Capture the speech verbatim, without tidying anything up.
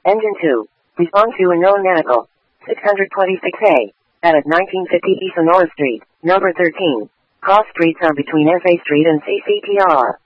Engine two. Respond to unknown medical. six twenty-six A. At nineteen fifty East Sonora Street, number thirteen. Cross streets are between F A Street and C C T R.